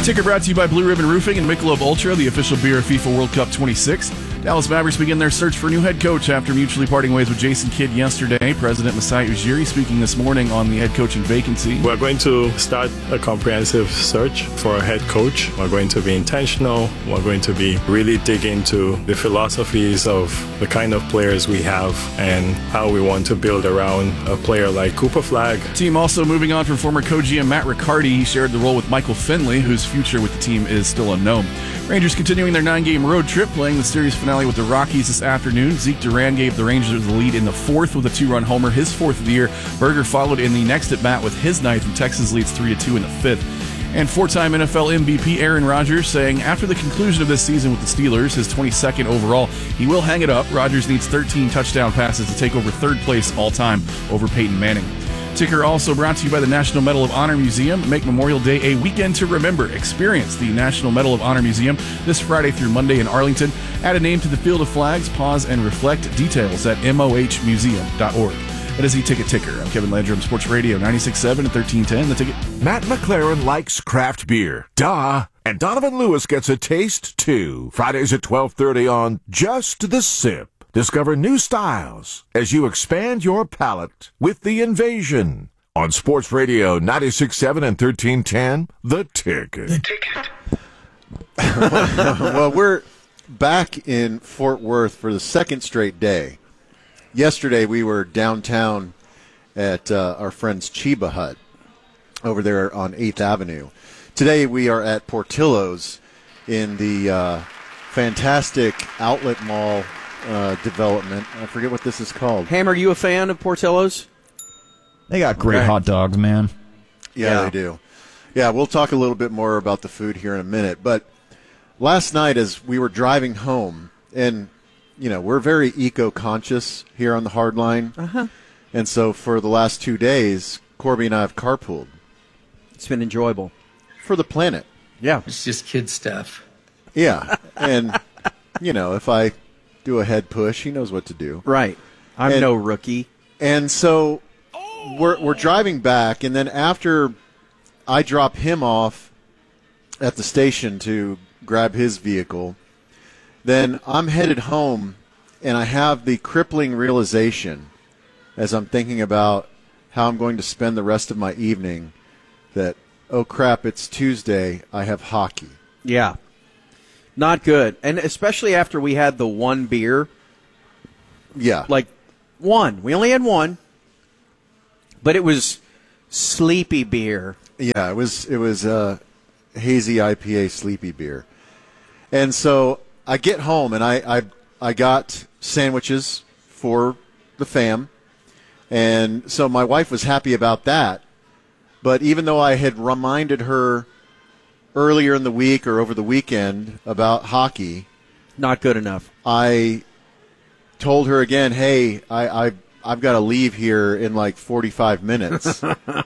Ticker brought to you by Blue Ribbon Roofing and Michelob Ultra, the official beer of FIFA World Cup 26. Dallas Mavericks begin their search for a new head coach after mutually parting ways with Jason Kidd yesterday. President Masai Ujiri speaking this morning on the head coaching vacancy. We're going to start a comprehensive search for a head coach. We're going to be intentional. We're going to be really dig into the philosophies of the kind of players we have and how we want to build around a player like Cooper Flagg. Team also moving on from former co-GM Matt Riccardi. He shared the role with Michael Finley, whose future with the team is still unknown. Rangers continuing their 9-game road trip, playing the series finale with the Rockies this afternoon. Zeke Duran gave the Rangers the lead in the fourth with a 2-run homer, his fourth of the year. Berger followed in the next at-bat with his ninth, and Texas leads 3-2 in the fifth. And four-time NFL MVP Aaron Rodgers saying after the conclusion of this season with the Steelers, his 22nd overall, he will hang it up. Rodgers needs 13 touchdown passes to take over third place all-time over Peyton Manning. Ticker also brought to you by the National Medal of Honor Museum. Make Memorial Day a weekend to remember. Experience the National Medal of Honor Museum this Friday through Monday in Arlington. Add a name to the Field of Flags. Pause and reflect. Details at mohmuseum.org. That is the Ticket Ticker. I'm Kevin Landrum, Sports Radio 96.7 and 1310. The Ticket. Matt McLaren likes craft beer. Duh. And Donovan Lewis gets a taste, too. Fridays at 12:30 on Just the Sip. Discover new styles as you expand your palate with The Invasion on Sports Radio 96.7 and 1310. The Ticket. The Ticket. Well, we're back in Fort Worth for the second straight day. Yesterday we were downtown at our friend's Chiba Hut over there on 8th Avenue. Today we are at Portillo's in the fantastic outlet mall development. I forget what this is called. Ham, are you a fan of Portillo's? They got great hot dogs, man. Yeah, they do. Yeah, we'll talk a little bit more about the food here in a minute. But last night as we were driving home, and, you know, we're very eco-conscious here on the Hard Line. Uh-huh. And so for the last 2 days, Corby and I have carpooled. It's been enjoyable. For the planet. Yeah. It's just kid stuff. Yeah. And, you know, if I do a head push, he knows what to do. Right. I'm no rookie. And so we're driving back, and then after I drop him off at the station to grab his vehicle, then I'm headed home, and I have the crippling realization as I'm thinking about how I'm going to spend the rest of my evening that, oh crap, it's Tuesday, I have hockey. Yeah. Not good. And especially after we had the one beer. Yeah. Like, one. We only had one. But it was sleepy beer. Yeah, it was hazy IPA sleepy beer. And so I get home, and I got sandwiches for the fam. And so my wife was happy about that. But even though I had reminded her earlier in the week or over the weekend about hockey, not good enough. I told her again, hey, I've got to leave here in like 45 minutes.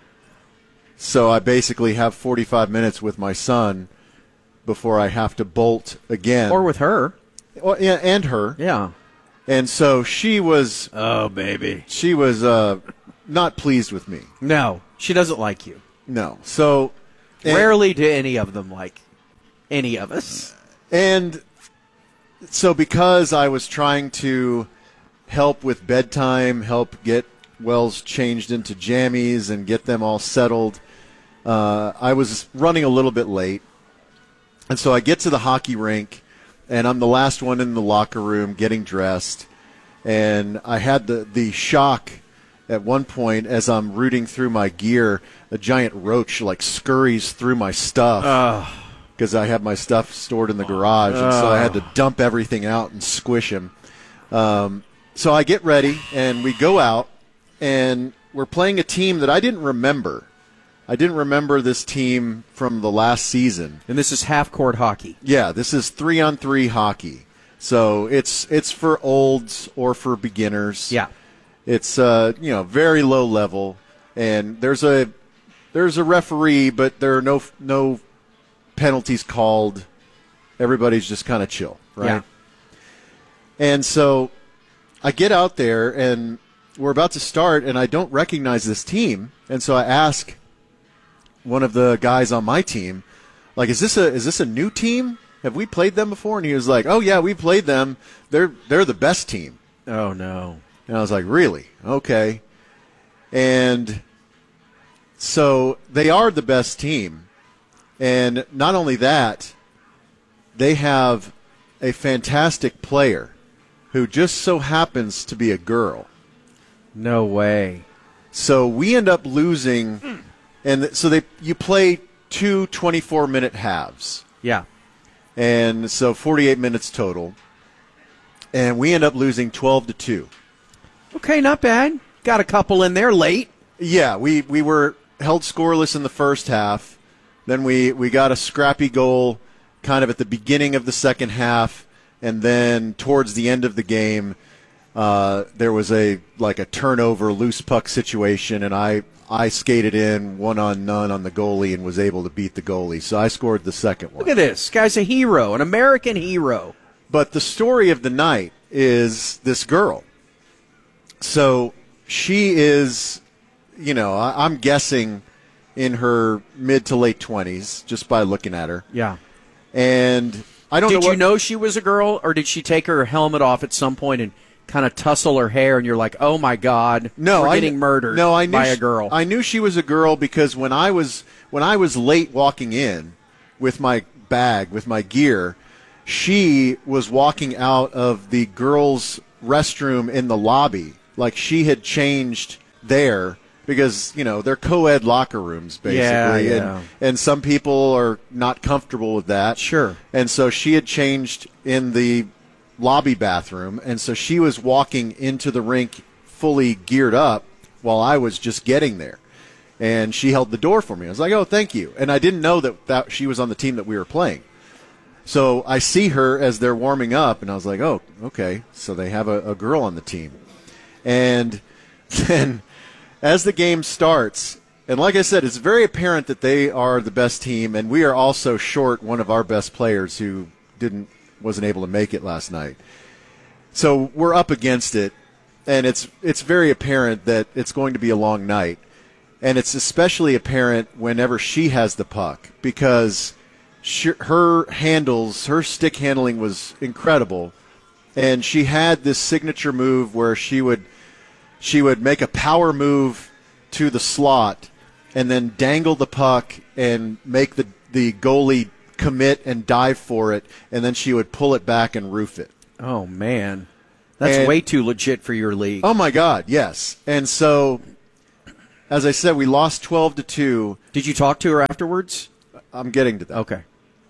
So I basically have 45 minutes with my son before I have to bolt again. Or with her. Well, yeah, and her. Yeah. And so she was... Oh, baby. She was not pleased with me. No, she doesn't like you. No. So... Rarely do any of them like any of us. And so because I was trying to help with bedtime, help get Wells changed into jammies and get them all settled, I was running a little bit late. And so I get to the hockey rink, and I'm the last one in the locker room getting dressed. And I had the shock at one point as I'm rooting through my gear, a giant roach like scurries through my stuff because I have my stuff stored in the garage, and so I had to dump everything out and squish him. So I get ready, and we go out, and we're playing a team that I didn't remember. I didn't remember this team from the last season. And this is half-court hockey. Yeah, this is 3-on-3 hockey. So it's for olds or for beginners. Yeah. It's very low level, and there's a referee, but there are no penalties called. Everybody's just kind of chill, right? Yeah. And so I get out there, and we're about to start, and I don't recognize this team, and so I ask one of the guys on my team, like, is this a new team? Have we played them before? And he was like, oh, yeah, we played them. They're the best team. Oh, no. And I was like, really? Okay. And so they are the best team. And not only that, they have a fantastic player who just so happens to be a girl. No way. So we end up losing, and so you play 2 24-minute halves. Yeah. And so 48 minutes total. And we end up losing 12-2. Okay, not bad. Got a couple in there late. Yeah, we were held scoreless in the first half. Then we got a scrappy goal kind of at the beginning of the second half. And then towards the end of the game, there was a turnover, loose puck situation, and I skated in 1-on-none on the goalie and was able to beat the goalie. So I scored the second one. Look at this. Guy's a hero, an American hero. But the story of the night is this girl. So she is, I'm guessing in her mid to late 20s just by looking at her. Yeah. And I don't know. Did you know she was a girl, or did she take her helmet off at some point and kind of tussle her hair, and you're like, oh, my God, we're getting murdered by a girl? I knew she was a girl because when I was late walking in with my bag, with my gear, she was walking out of the girls' restroom in the lobby. Like she had changed there because, they're co-ed locker rooms, basically. Yeah. And some people are not comfortable with that. Sure. And so she had changed in the lobby bathroom, and so she was walking into the rink fully geared up while I was just getting there. And she held the door for me. I was like, oh, thank you. And I didn't know that she was on the team that we were playing. So I see her as they're warming up, and I was like, oh, okay, so they have a girl on the team. And then as the game starts, and like I said, it's very apparent that they are the best team, and we are also short one of our best players who wasn't able to make it last night. So we're up against it, and it's very apparent that it's going to be a long night. And it's especially apparent whenever she has the puck because her stick handling was incredible. And she had this signature move where she would make a power move to the slot and then dangle the puck and make the goalie commit and dive for it, and then she would pull it back and roof it. Oh, man. That's way too legit for your league. Oh, my God, yes. And so, as I said, we lost 12-2. Did you talk to her afterwards? I'm getting to that. Okay.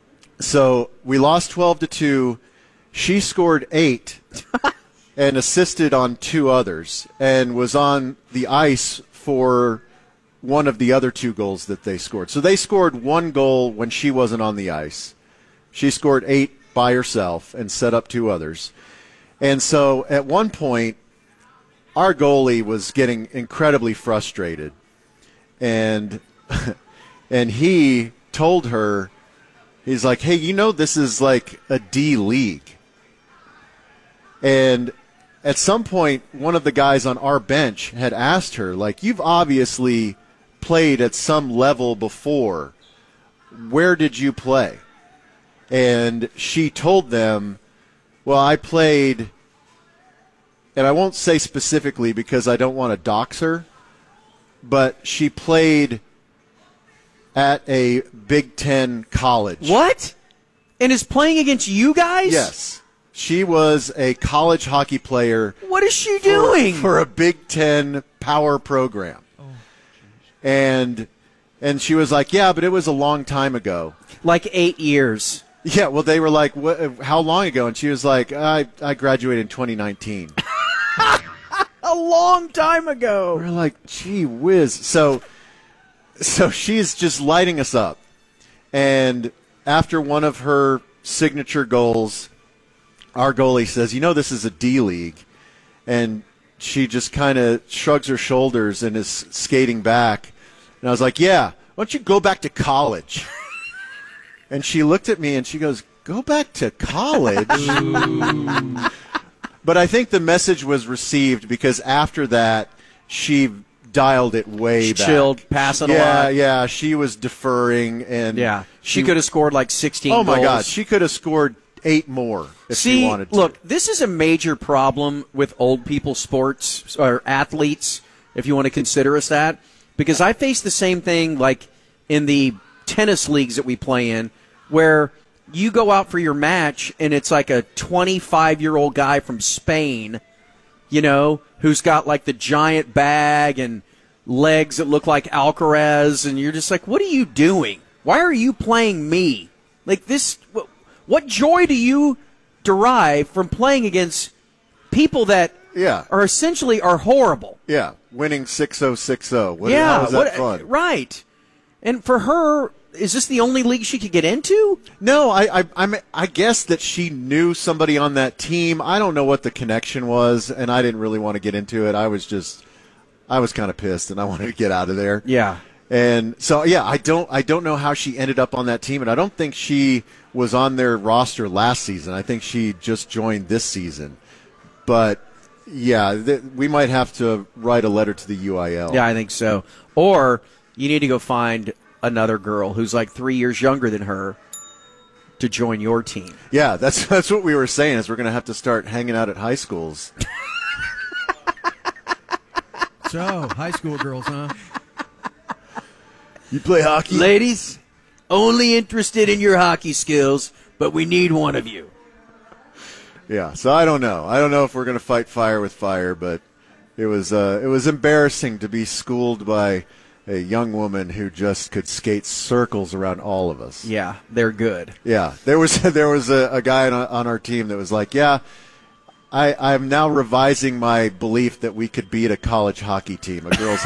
So we lost 12-2. She scored 8 and assisted on 2 others and was on the ice for one of the other 2 goals that they scored. So they scored 1 goal when she wasn't on the ice. She scored 8 by herself and set up 2 others. And so at one point, our goalie was getting incredibly frustrated. And he told her, he's like, hey, this is like a D league. And at some point, one of the guys on our bench had asked her, like, you've obviously played at some level before. Where did you play? And she told them, well, I played, and I won't say specifically because I don't want to dox her, but she played at a Big Ten college. What? And is playing against you guys? Yes. She was a college hockey player. What is she doing? For a Big Ten power program. And she was like, yeah, but it was a long time ago. Like 8 years. Yeah, well, they were like, how long ago? And she was like, I graduated in 2019. A long time ago. We're like, gee whiz. So she's just lighting us up. And after one of her signature goals, our goalie says, this is a D league. And she just kind of shrugs her shoulders and is skating back. And I was like, yeah, why don't you go back to college? And she looked at me and she goes, go back to college? But I think the message was received because after that, she dialed it way back. Chilled, passing a lot. Yeah, she was deferring. And she could have scored like 16 goals. Oh, my God. She could have scored 8 more if she wanted to. Look, this is a major problem with old people sports, or athletes, if you want to consider us that, because I face the same thing like in the tennis leagues that we play in, where you go out for your match and it's like a 25-year-old guy from Spain, who's got like the giant bag and legs that look like Alcaraz, and you're just like, what are you doing? Why are you playing me? Like this, what joy do you derive from playing against people that are essentially horrible? Yeah, winning 6-0, 6-0. How is that fun? Right. And for her, is this the only league she could get into? No, I guess that she knew somebody on that team. I don't know what the connection was, and I didn't really want to get into it. I was kind of pissed, and I wanted to get out of there. Yeah. And so, I don't know how she ended up on that team, and I don't think she was on their roster last season. I think she just joined this season. But, we might have to write a letter to the UIL. Yeah, I think so. Or you need to go find another girl who's like 3 years younger than her to join your team. Yeah, that's what we were saying, is we're going to have to start hanging out at high schools. So, high school girls, huh? You play hockey? Ladies, only interested in your hockey skills, but we need one of you. Yeah, so I don't know. I don't know if we're going to fight fire with fire, but it was embarrassing to be schooled by a young woman who just could skate circles around all of us. Yeah, they're good. Yeah, there was a guy on our team that was like, I'm now revising my belief that we could beat a college hockey team, a girls'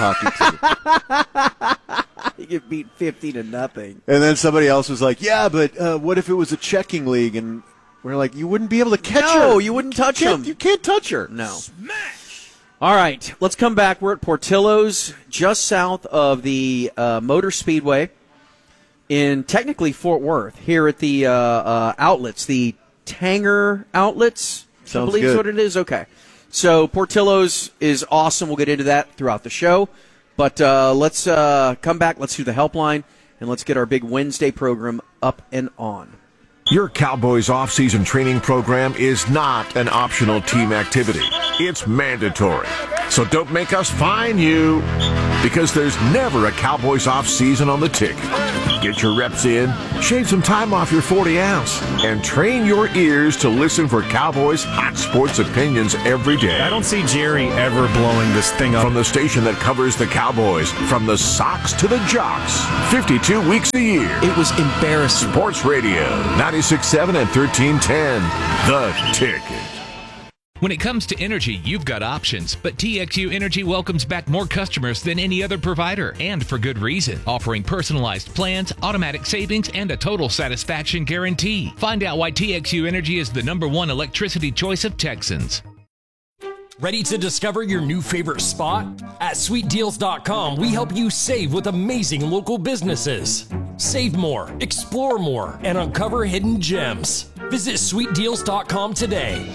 hockey team. You could beat 50-0. And then somebody else was like, but what if it was a checking league? And we're like, you wouldn't be able to catch her. No, you wouldn't touch them. You can't touch her. No. Smash! All right, let's come back. We're at Portillo's, just south of the Motor Speedway in technically Fort Worth, here at the outlets, the Tanger Outlets. Sounds I believe good. is what it is. Okay. So Portillo's is awesome. We'll get into that throughout the show. But let's come back. Let's do the helpline, and let's get our big Wednesday program up and on. Your Cowboys off-season training program is not an optional team activity. It's mandatory. So don't make us fine you, because there's never a Cowboys off-season on the ticket. Get your reps in, shave some time off your 40-ounce, and train your ears to listen for Cowboys hot sports opinions every day. I don't see Jerry ever blowing this thing up. From the station that covers the Cowboys, from the Sox to the Jocks, 52 weeks a year. It was embarrassing. Sports Radio, 96.7 and 1310. The Ticket. When it comes to energy, you've got options, but TXU Energy welcomes back more customers than any other provider, and for good reason, offering personalized plans, automatic savings, and a total satisfaction guarantee. Find out why TXU Energy is the #1 electricity choice of Texans. Ready to discover your new favorite spot? At SweetDeals.com, we help you save with amazing local businesses. Save more, explore more, and uncover hidden gems. Visit SweetDeals.com today.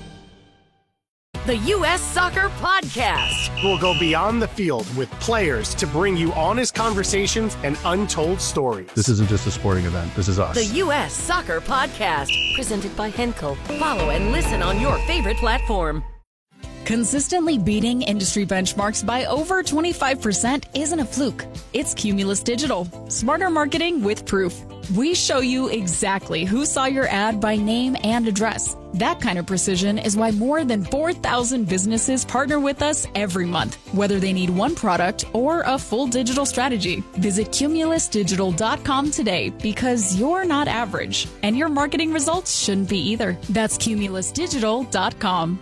The U.S. Soccer Podcast. We'll go beyond the field with players to bring you honest conversations and untold stories. This isn't just a sporting event. This is us. The U.S. Soccer Podcast. Presented by Henkel. Follow and listen on your favorite platform. Consistently beating industry benchmarks by over 25% isn't a fluke. It's Cumulus Digital. Smarter marketing with proof. We show you exactly who saw your ad by name and address. That kind of precision is why more than 4,000 businesses partner with us every month, whether they need one product or a full digital strategy. Visit CumulusDigital.com today, because you're not average, and your marketing results shouldn't be either. That's CumulusDigital.com.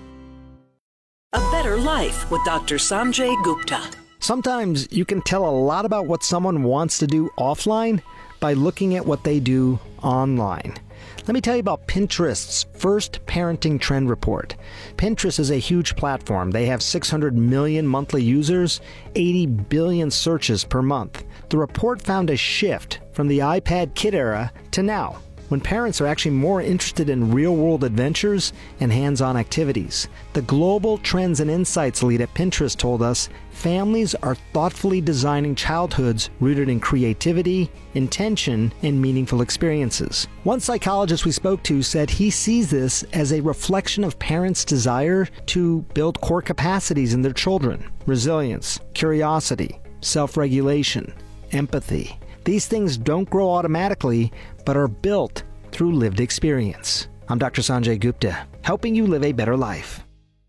A Better Life with Dr. Sanjay Gupta. Sometimes you can tell a lot about what someone wants to do offline by looking at what they do online. Let me tell you about Pinterest's first parenting trend report. Pinterest is a huge platform. They have 600 million monthly users, 80 billion searches per month. The report found a shift from the iPad kid era to now. when parents are actually more interested in real-world adventures and hands-on activities. The Global Trends and Insights lead at Pinterest told us families are thoughtfully designing childhoods rooted in creativity, intention, and meaningful experiences. One psychologist we spoke to said he sees this as a reflection of parents' desire to build core capacities in their children: resilience, curiosity, self-regulation, empathy. These things don't grow automatically, but are built through lived experience. I'm Dr. Sanjay Gupta, helping you live a better life.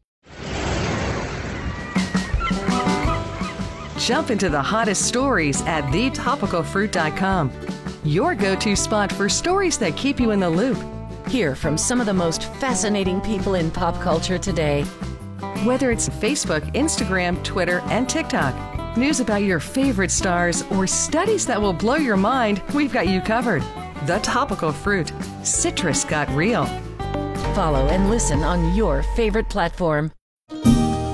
Jump into the hottest stories at thetopicalfruit.com. Your go-to spot for stories that keep you in the loop. Hear from some of the most fascinating people in pop culture today. Whether it's Facebook, Instagram, Twitter, and TikTok, news about your favorite stars, or studies that will blow your mind, we've got you covered. The Topical Fruit. Citrus got real. Follow and listen on your favorite platform.